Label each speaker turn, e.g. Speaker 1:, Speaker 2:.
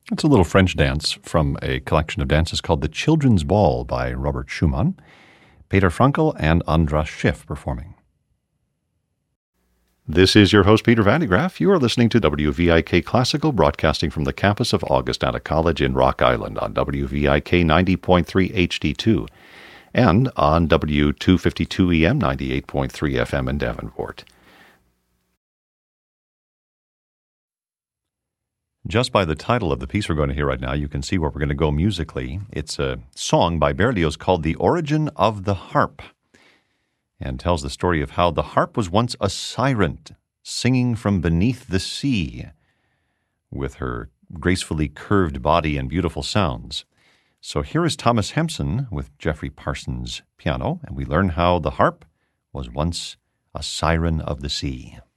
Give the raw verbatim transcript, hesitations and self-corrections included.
Speaker 1: It's a little French dance from a collection of dances called The Children's Ball by Robert Schumann, Peter Frankel, and Andras Schiff performing. This is your host, Peter Van de Graaff. You are listening to W V I K Classical, broadcasting from the campus of Augustana College in Rock Island on W V I K ninety point three H D two and on W two fifty-two E M ninety-eight point three F M in Davenport. Just by the title of the piece we're going to hear right now, you can see where we're going to go musically. It's a song by Berlioz called The Origin of the Harp, and tells the story of how the harp was once a siren singing from beneath the sea with her gracefully curved body and beautiful sounds. So here is Thomas Hempson with Jeffrey Parsons piano, and we learn how the harp was once a siren of the sea.